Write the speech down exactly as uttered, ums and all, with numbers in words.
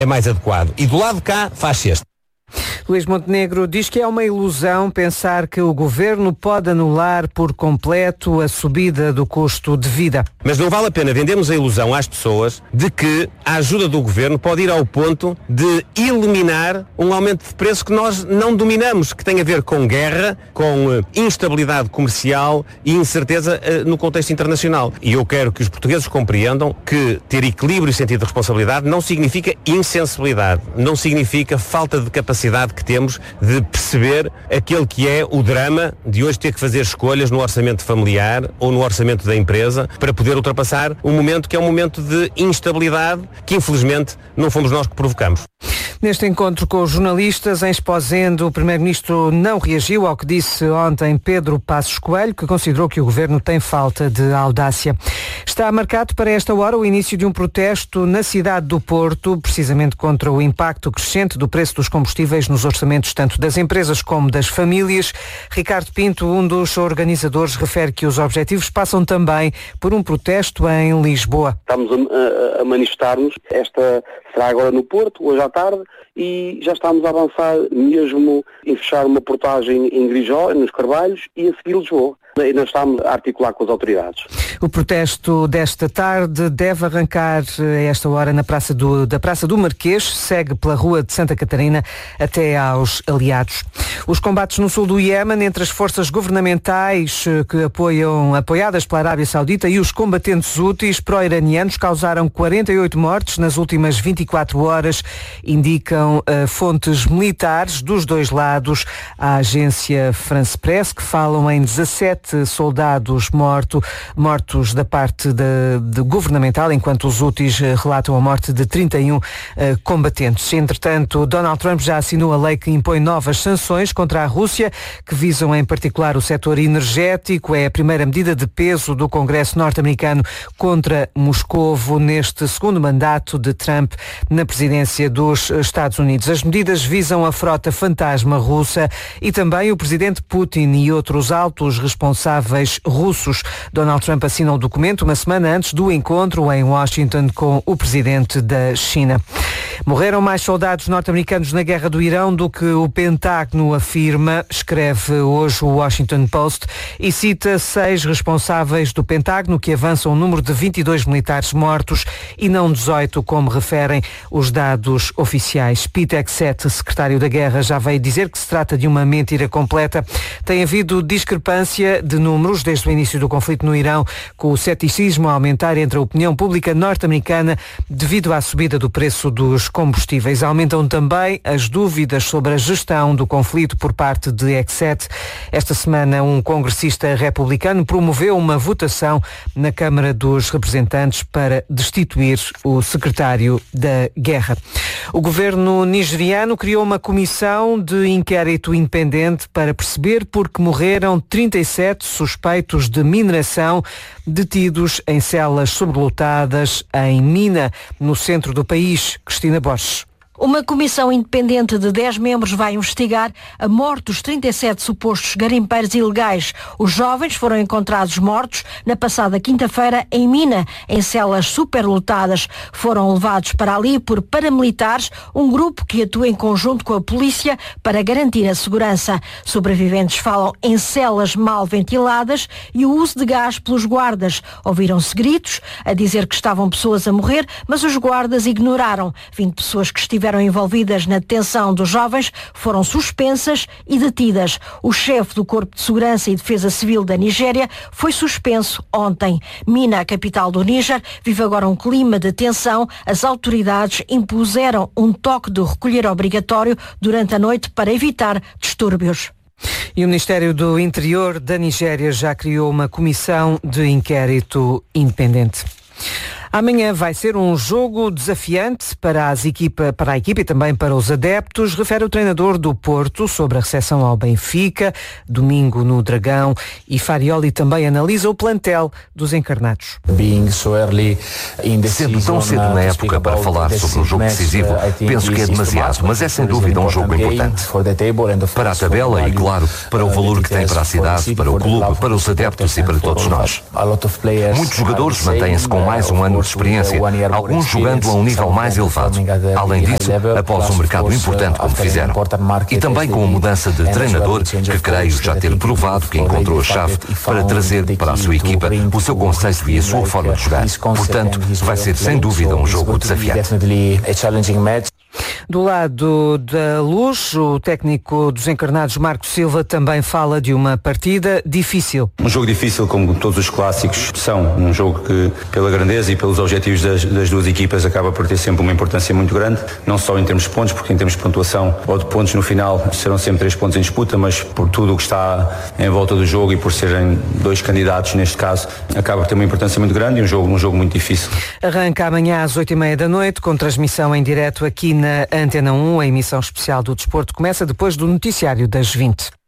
é mais adequado. E do lado de cá faz este. Luís Montenegro diz que é uma ilusão pensar que o governo pode anular por completo a subida do custo de vida. Mas não vale a pena vendermos a ilusão às pessoas de que a ajuda do governo pode ir ao ponto de eliminar um aumento de preço que nós não dominamos, que tem a ver com guerra, com uh, instabilidade comercial e incerteza uh, no contexto internacional. E eu quero que os portugueses compreendam que ter equilíbrio e sentido de responsabilidade não significa insensibilidade, não significa falta de capacidade que temos de perceber aquele que é o drama de hoje ter que fazer escolhas no orçamento familiar ou no orçamento da empresa para poder ultrapassar um momento que é um momento de instabilidade que infelizmente não fomos nós que provocamos. Neste encontro com os jornalistas, em Esposende, o Primeiro-Ministro não reagiu ao que disse ontem Pedro Passos Coelho, que considerou que o Governo tem falta de audácia. Está marcado para esta hora o início de um protesto na cidade do Porto, precisamente contra o impacto crescente do preço dos combustíveis nos orçamentos tanto das empresas como das famílias. Ricardo Pinto, um dos organizadores, refere que os objetivos passam também por um protesto em Lisboa. Estamos a, a manifestar-nos, esta será agora no Porto, hoje à tarde, e já estamos a avançar mesmo em fechar uma portagem em Grijó, nos Carvalhos, e a seguir Lisboa. E nós estamos a articular com as autoridades. O protesto desta tarde deve arrancar a esta hora na praça do, da Praça do Marquês, segue pela Rua de Santa Catarina até aos aliados. Os combates no sul do Iémen entre as forças governamentais que apoiam, apoiadas pela Arábia Saudita e os combatentes úteis pró-iranianos causaram quarenta e oito mortes nas últimas vinte e quatro horas, indicam uh, fontes militares dos dois lados. A agência France Press, que falam em dezassete soldados morto, mortos da parte de, de governamental, enquanto os úteis relatam a morte de trinta e um uh, combatentes. Entretanto, Donald Trump já assinou a lei que impõe novas sanções contra a Rússia, que visam em particular o setor energético. É a primeira medida de peso do Congresso norte-americano contra Moscovo neste segundo mandato de Trump na presidência dos Estados Unidos. As medidas visam a frota fantasma russa e também o presidente Putin e outros altos responsáveis russos. Donald Trump assina o documento uma semana antes do encontro em Washington com o presidente da China. Morreram mais soldados norte-americanos na guerra do Irão do que o Pentágono afirma, escreve hoje o Washington Post, e cita seis responsáveis do Pentágono que avançam o número de vinte e dois militares mortos e não dezoito, como referem os dados oficiais. Pete Hegseth, secretário da Guerra, já veio dizer que se trata de uma mentira completa. Tem havido discrepância de números desde o início do conflito no Irão, com o ceticismo a aumentar entre a opinião pública norte-americana devido à subida do preço dos combustíveis. Aumentam também as dúvidas sobre a gestão do conflito por parte de Hegseth. Esta semana, um congressista republicano promoveu uma votação na Câmara dos Representantes para destituir o secretário da Guerra. O governo nigeriano criou uma comissão de inquérito independente para perceber por que morreram trinta e sete suspeitos de mineração detidos em celas sobrelotadas em Mina, no centro do país. Cristina Borges. Uma comissão independente de dez membros vai investigar a morte dos trinta e sete supostos garimpeiros ilegais. Os jovens foram encontrados mortos na passada quinta-feira em Mina, em celas superlotadas. Foram levados para ali por paramilitares, um grupo que atua em conjunto com a polícia para garantir a segurança. Sobreviventes falam em celas mal ventiladas e o uso de gás pelos guardas. Ouviram-se gritos a dizer que estavam pessoas a morrer, mas os guardas ignoraram. vinte pessoas que estiveram envolvidas na detenção dos jovens foram suspensas e detidas. O chefe do Corpo de Segurança e Defesa Civil da Nigéria foi suspenso ontem. Mina, a capital do Níger, vive agora um clima de tensão. As autoridades impuseram um toque de recolher obrigatório durante a noite para evitar distúrbios. E o Ministério do Interior da Nigéria já criou uma comissão de inquérito independente. Amanhã vai ser um jogo desafiante para, as equipa, para a equipa e também para os adeptos, refere o treinador do Porto sobre a recepção ao Benfica, domingo no Dragão, e Farioli também analisa o plantel dos encarnados. Sendo tão cedo na época para falar sobre o jogo decisivo, penso que é demasiado, mas é sem dúvida um jogo importante. Para a tabela e, claro, para o valor que tem para a cidade, para o clube, para os adeptos e para todos nós. Muitos jogadores mantêm-se com mais um ano anos de experiência, alguns jogando a um nível mais elevado. Além disso, após um mercado importante como fizeram. E também com a mudança de treinador, que creio já ter provado que encontrou a chave para trazer para a sua equipa o seu conceito e a sua forma de jogar. Portanto, vai ser sem dúvida um jogo desafiante. Do lado da Luz, o técnico dos encarnados, Marco Silva, também fala de uma partida difícil. Um jogo difícil, como todos os clássicos são. Um jogo que, pela grandeza e pelos objetivos das, das duas equipas, acaba por ter sempre uma importância muito grande, não só em termos de pontos, porque em termos de pontuação ou de pontos no final serão sempre três pontos em disputa, mas por tudo o que está em volta do jogo e por serem dois candidatos neste caso, acaba por ter uma importância muito grande e um jogo, um jogo muito difícil. Arranca amanhã às oito e meia da noite, com transmissão em direto aqui na Antena um. A emissão especial do Desporto começa depois do noticiário das vinte.